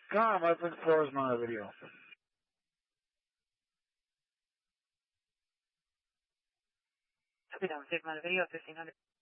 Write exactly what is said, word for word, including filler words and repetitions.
Tom, I think froze my video. Copy down, save my video, fifteen hundred.